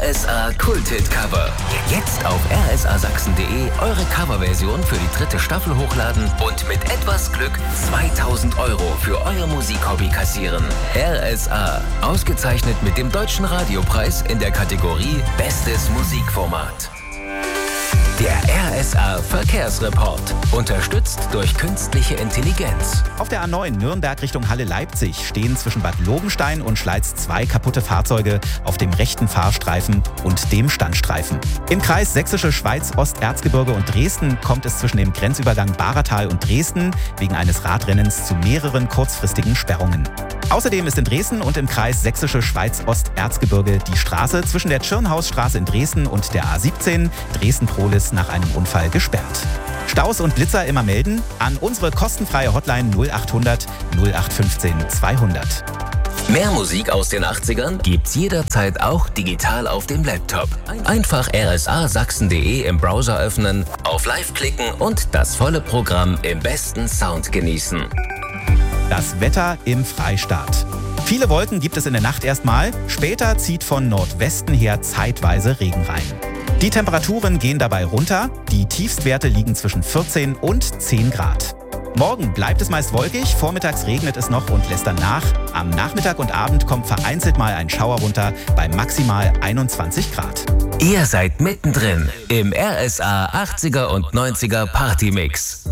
RSA Kulthit-Cover. Jetzt auf rsasachsen.de eure Coverversion für die 3. Staffel hochladen und mit etwas Glück 2000 € für euer Musikhobby kassieren. RSA, ausgezeichnet mit dem Deutschen Radiopreis in der Kategorie Bestes Musikformat. Der RSA Verkehrsreport, unterstützt durch künstliche Intelligenz. Auf der A9 Nürnberg Richtung Halle-Leipzig stehen zwischen Bad Lobenstein und Schleiz 2 kaputte Fahrzeuge auf dem rechten Fahrstreifen und dem Standstreifen. Im Kreis Sächsische Schweiz, Osterzgebirge und Dresden kommt es zwischen dem Grenzübergang Bahratal und Dresden wegen eines Radrennens zu mehreren kurzfristigen Sperrungen. Außerdem ist in Dresden und im Kreis Sächsische Schweiz Osterzgebirge die Straße zwischen der Tschirnhausstraße in Dresden und der A17 Dresden-Prohlis nach einem Unfall gesperrt. Staus und Blitzer immer melden an unsere kostenfreie Hotline 0800 0815 200. Mehr Musik aus den 80ern gibt's jederzeit auch digital auf dem Laptop. Einfach rsasachsen.de im Browser öffnen, auf Live klicken und das volle Programm im besten Sound genießen. Das Wetter im Freistaat. Viele Wolken gibt es in der Nacht erstmal, später zieht von Nordwesten her zeitweise Regen rein. Die Temperaturen gehen dabei runter, die Tiefstwerte liegen zwischen 14 und 10 Grad. Morgen bleibt es meist wolkig, vormittags regnet es noch und lässt dann nach. Am Nachmittag und Abend kommt vereinzelt mal ein Schauer runter bei maximal 21 Grad. Ihr seid mittendrin im RSA 80er und 90er Partymix.